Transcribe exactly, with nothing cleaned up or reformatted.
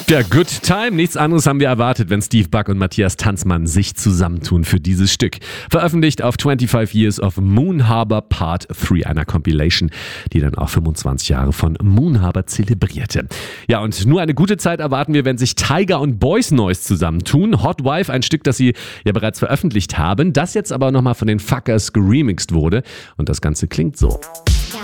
Ja, Good Time. Nichts anderes haben wir erwartet, wenn Steve Buck und Matthias Tanzmann sich zusammentun für dieses Stück. Veröffentlicht auf twenty-five Years of Moon Harbour Part drei, einer Compilation, die dann auch fünfundzwanzig Jahre von Moon Harbour zelebrierte. Ja, und nur eine gute Zeit erwarten wir, wenn sich Tyga und Boys Noize zusammentun. Hot Wife, ein Stück, das sie ja bereits veröffentlicht haben, das jetzt aber nochmal von den Fuckers geremixed wurde. Und das Ganze klingt so.